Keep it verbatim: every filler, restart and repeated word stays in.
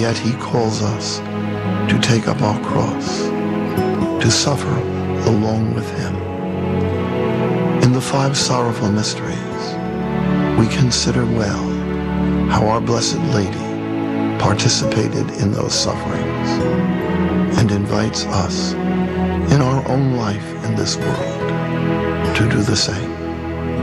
yet he calls us to take up our cross, to suffer along with him. In the five sorrowful mysteries, we consider well how our Blessed Lady participated in those sufferings and invites us in our own life in this world to do the same.